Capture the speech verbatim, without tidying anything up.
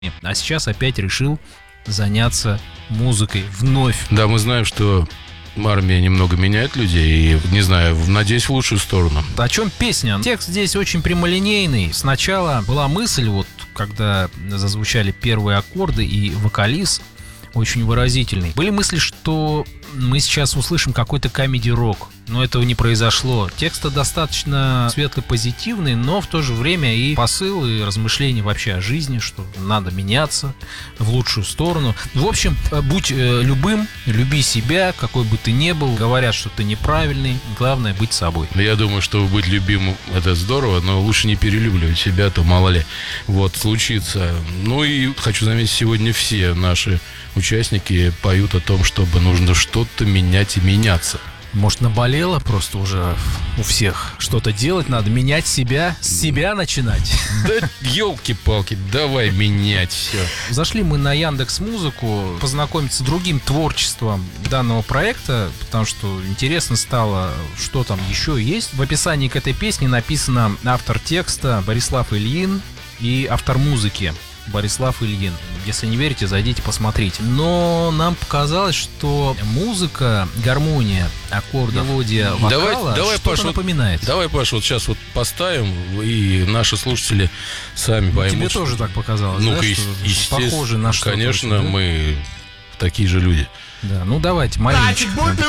А сейчас опять решил заняться музыкой вновь. Да, мы знаем, что армия немного меняет людей, и, не знаю, надеюсь, в лучшую сторону. О чем песня? Текст здесь очень прямолинейный. Сначала была мысль, вот когда зазвучали первые аккорды, и вокалист очень выразительный. Были мысли, что мы сейчас услышим какой-то комеди-рок, но этого не произошло. Текст достаточно светло-позитивный, но в то же время и посыл, и размышления вообще о жизни, что надо меняться в лучшую сторону. В общем, будь любым, люби себя, какой бы ты ни был. Говорят, что ты неправильный, главное быть собой. Я думаю, что быть любимым — это здорово, но лучше не перелюбливать себя, то мало ли вот случится. Ну и хочу заметить, сегодня все наши участники поют о том, чтобы нужно что-то менять и меняться. Может, наболело просто уже у всех? Что-то делать надо, менять себя, с себя начинать. Да елки-палки, давай менять все. Зашли мы на Яндекс.Музыку познакомиться с другим творчеством данного проекта, потому что интересно стало, что там еще есть. В описании к этой песне написано автор текста Борислав Ильин и автор музыки Борислав Ильин. Если не верите, зайдите, посмотрите. Но нам показалось, что музыка, гармония, аккорды, мелодия, вокала давай, давай, что-то Паш, напоминает. Давай, Паш, вот сейчас вот поставим, и наши слушатели сами поймут. Тебе что... тоже так показалось, ну, да? е- Что похоже на что-то. Конечно, очень, да? мы такие же люди. Да, ну давайте, маленечко. Значит, будь